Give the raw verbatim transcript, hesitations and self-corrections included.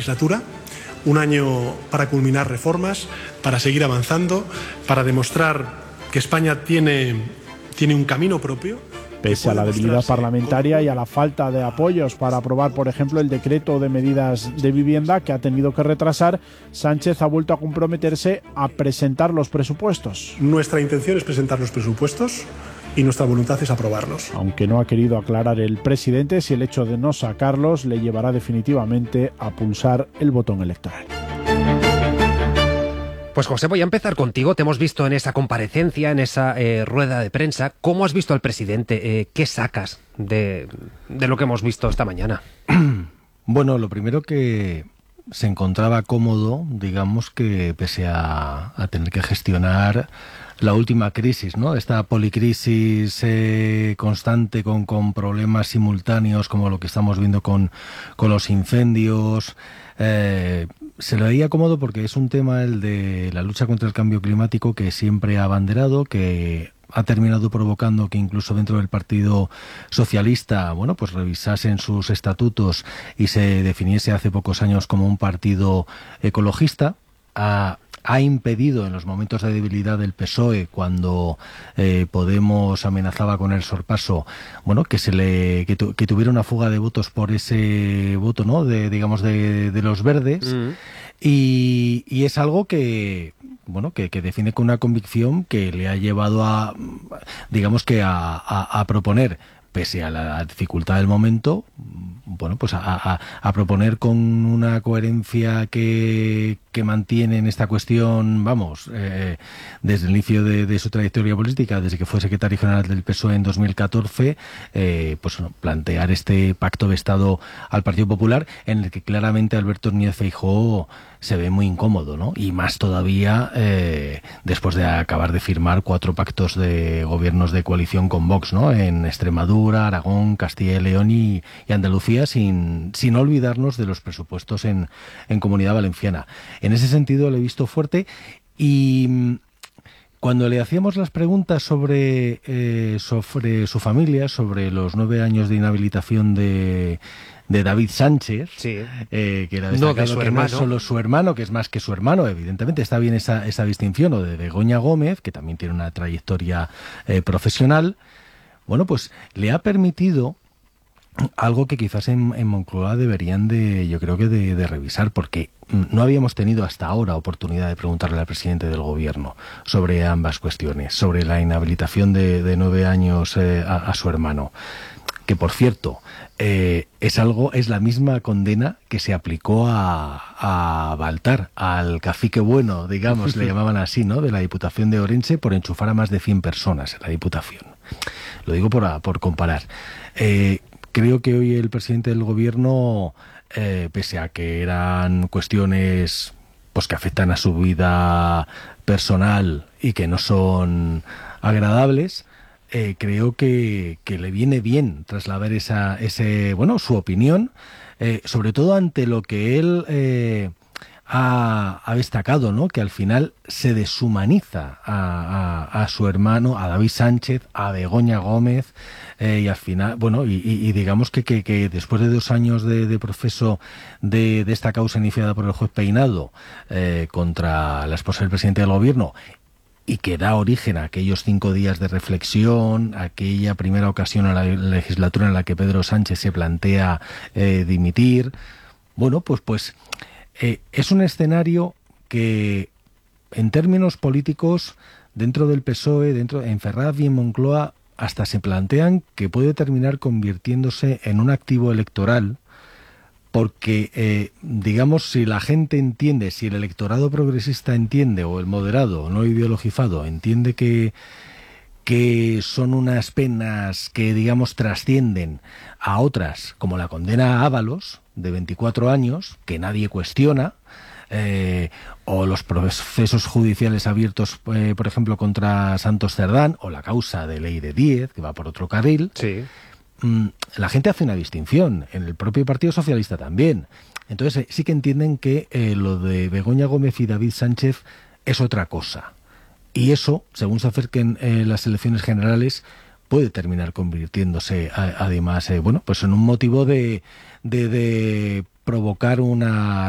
legislatura, un año para culminar reformas, para seguir avanzando, para demostrar que España tiene, tiene un camino propio. Pese a la debilidad parlamentaria y a la falta de apoyos para aprobar, por ejemplo, el decreto de medidas de vivienda que ha tenido que retrasar, Sánchez ha vuelto a comprometerse a presentar los presupuestos. Nuestra intención es presentar los presupuestos y nuestra voluntad es aprobarlos. Aunque no ha querido aclarar el presidente si el hecho de no sacarlos le llevará definitivamente a pulsar el botón electoral. Pues José, voy a empezar contigo. Te hemos visto en esa comparecencia, en esa eh, rueda de prensa. ¿Cómo has visto al presidente? Eh, ¿Qué sacas de, de lo que hemos visto esta mañana? Bueno, lo primero que se encontraba cómodo, digamos que pese a, a tener que gestionar la última crisis, ¿no? Esta policrisis eh, constante con, con problemas simultáneos como lo que estamos viendo con, con los incendios. Eh, se lo veía cómodo porque es un tema, el de la lucha contra el cambio climático, que siempre ha abanderado, que ha terminado provocando que incluso dentro del Partido Socialista, bueno, pues revisasen sus estatutos y se definiese hace pocos años como un partido ecologista. Ha, ha impedido en los momentos de debilidad del P S O E, cuando eh, Podemos amenazaba con el sorpaso, bueno, que se le que, tu, que tuviera una fuga de votos por ese voto, ¿no? De, digamos, de, de los verdes. Mm. Y, y es algo que, bueno, que, que define con una convicción que le ha llevado a, digamos que a, a, a proponer, pese a la dificultad del momento, bueno, pues a, a, a proponer con una coherencia que, que mantiene en esta cuestión, vamos, eh, desde el inicio de, de su trayectoria política, desde que fue secretario general del P S O E en dos mil catorce, eh, pues bueno, plantear este pacto de Estado al Partido Popular, en el que claramente Alberto Núñez Feijóo se ve muy incómodo, ¿no? Y más todavía eh, después de acabar de firmar cuatro pactos de gobiernos de coalición con Vox, ¿no? En Extremadura, Aragón, Castilla y León y, y Andalucía, sin, sin olvidarnos de los presupuestos en, en Comunidad Valenciana. En ese sentido le he visto fuerte, y cuando le hacíamos las preguntas sobre, eh, sobre su familia, sobre los nueve años de inhabilitación de... de David Sánchez, sí. eh, que era destacado, no de su que hermano. No es solo su hermano, que es más que su hermano, evidentemente está bien esa, esa distinción, o de Begoña Gómez, que también tiene una trayectoria eh, profesional. Bueno, pues le ha permitido algo que quizás en, en Moncloa deberían de, yo creo que de, de revisar, porque no habíamos tenido hasta ahora oportunidad de preguntarle al presidente del gobierno sobre ambas cuestiones, sobre la inhabilitación de, de nueve años eh, a, a su hermano. Que, por cierto, eh, es algo, es la misma condena que se aplicó a, a Baltar, al cacique bueno, digamos, le llamaban así, ¿no?, de la Diputación de Orense, por enchufar a más de cien personas en la Diputación. Lo digo por, por comparar. Eh, creo que hoy el presidente del gobierno, eh, pese a que eran cuestiones pues que afectan a su vida personal y que no son agradables, Eh, creo que, que le viene bien trasladar esa, ese, bueno, su opinión, eh, sobre todo ante lo que él eh, ha, ha destacado, ¿no? Que al final se deshumaniza a, a, a su hermano, a David Sánchez, a Begoña Gómez, eh, y al final, bueno, y, y, y digamos que, que, que después de dos años de, de proceso de, de esta causa iniciada por el juez Peinado eh, contra la esposa del presidente del gobierno, y que da origen a aquellos cinco días de reflexión, aquella primera ocasión en la legislatura en la que Pedro Sánchez se plantea eh, dimitir. Bueno, pues, pues eh, es un escenario que, en términos políticos, dentro del P S O E, dentro en Ferraz y en Moncloa, hasta se plantean que puede terminar convirtiéndose en un activo electoral, porque, eh, digamos, si la gente entiende, si el electorado progresista entiende, o el moderado, no ideologizado, entiende que, que son unas penas que, digamos, trascienden a otras, como la condena a Ábalos, de veinticuatro años, que nadie cuestiona, eh, o los procesos judiciales abiertos, eh, por ejemplo, contra Santos Cerdán, o la causa de Ley de Díez, que va por otro carril. Sí. La gente hace una distinción, en el propio Partido Socialista también. Entonces sí que entienden que eh, lo de Begoña Gómez y David Sánchez es otra cosa. Y eso, según se acerquen eh, las elecciones generales, puede terminar convirtiéndose a, además, eh, bueno, pues en un motivo de, de, de provocar una